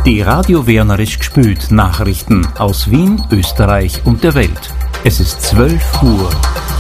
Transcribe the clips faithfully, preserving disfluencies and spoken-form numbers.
Die Radio Wernerisch gespült Nachrichten aus Wien, Österreich und der Welt. Es ist zwölf Uhr.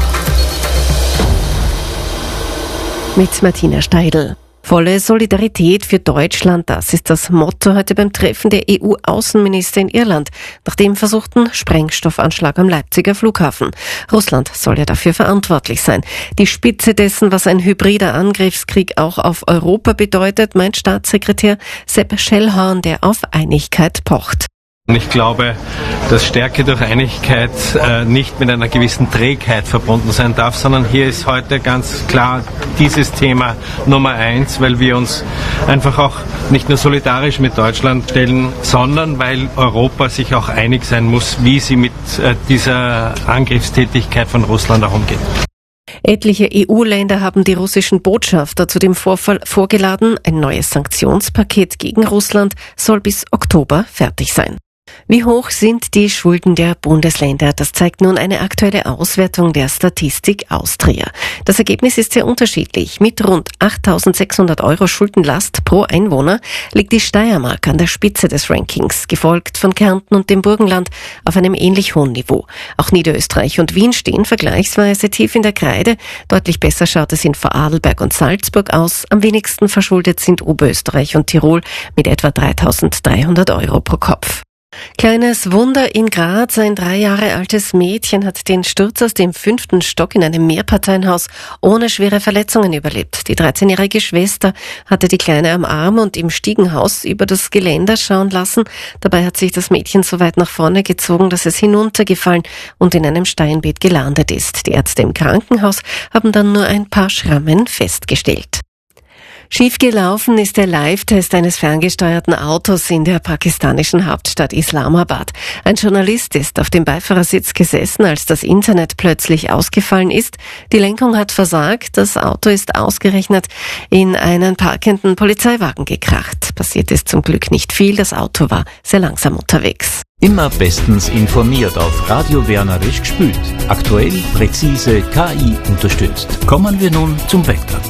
Mit Martina Steidl. Volle Solidarität für Deutschland, das ist das Motto heute beim Treffen der E U-Außenminister in Irland nach dem versuchten Sprengstoffanschlag am Leipziger Flughafen. Russland soll ja dafür verantwortlich sein. Die Spitze dessen, was ein hybrider Angriffskrieg auch auf Europa bedeutet, meint Staatssekretär Sepp Schellhorn, der auf Einigkeit pocht. Ich glaube, dass Stärke durch Einigkeit äh, nicht mit einer gewissen Trägheit verbunden sein darf, sondern hier ist heute ganz klar dieses Thema Nummer eins, weil wir uns einfach auch nicht nur solidarisch mit Deutschland stellen, sondern weil Europa sich auch einig sein muss, wie sie mit äh, dieser Angriffstätigkeit von Russland auch umgeht. Etliche E U-Länder haben die russischen Botschafter zu dem Vorfall vorgeladen. Ein neues Sanktionspaket gegen Russland soll bis Oktober fertig sein. Wie hoch sind die Schulden der Bundesländer? Das zeigt nun eine aktuelle Auswertung der Statistik Austria. Das Ergebnis ist sehr unterschiedlich. Mit rund achttausendsechshundert Euro Schuldenlast pro Einwohner liegt die Steiermark an der Spitze des Rankings, gefolgt von Kärnten und dem Burgenland auf einem ähnlich hohen Niveau. Auch Niederösterreich und Wien stehen vergleichsweise tief in der Kreide. Deutlich besser schaut es in Vorarlberg und Salzburg aus. Am wenigsten verschuldet sind Oberösterreich und Tirol mit etwa dreitausenddreihundert Euro pro Kopf. Kleines Wunder in Graz, ein drei Jahre altes Mädchen hat den Sturz aus dem fünften Stock in einem Mehrparteienhaus ohne schwere Verletzungen überlebt. Die dreizehnjährige Schwester hatte die Kleine am Arm und im Stiegenhaus über das Geländer schauen lassen. Dabei hat sich das Mädchen so weit nach vorne gezogen, dass es hinuntergefallen und in einem Steinbeet gelandet ist. Die Ärzte im Krankenhaus haben dann nur ein paar Schrammen festgestellt. Schiefgelaufen ist der Live-Test eines ferngesteuerten Autos in der pakistanischen Hauptstadt Islamabad. Ein Journalist ist auf dem Beifahrersitz gesessen, als das Internet plötzlich ausgefallen ist. Die Lenkung hat versagt, das Auto ist ausgerechnet in einen parkenden Polizeiwagen gekracht. Passiert ist zum Glück nicht viel, das Auto war sehr langsam unterwegs. Immer bestens informiert auf Radio Wernerisch gespült. Aktuell, präzise, K I unterstützt. Kommen wir nun zum Wetter.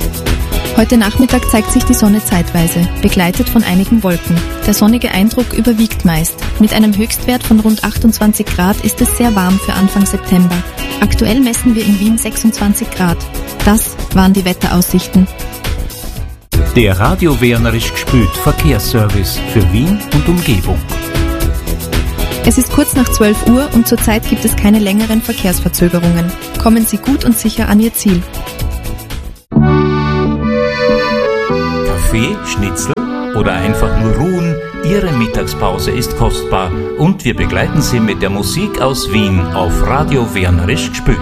Heute Nachmittag zeigt sich die Sonne zeitweise, begleitet von einigen Wolken. Der sonnige Eindruck überwiegt meist. Mit einem Höchstwert von rund achtundzwanzig Grad ist es sehr warm für Anfang September. Aktuell messen wir in Wien sechsundzwanzig Grad. Das waren die Wetteraussichten. Der Radio Wernerisch gespült Verkehrsservice für Wien und Umgebung. Es ist kurz nach zwölf Uhr und zurzeit gibt es keine längeren Verkehrsverzögerungen. Kommen Sie gut und sicher an Ihr Ziel. Kaffee, Schnitzel oder einfach nur ruhen, Ihre Mittagspause ist kostbar und wir begleiten Sie mit der Musik aus Wien auf Radio Wernerisch gespült.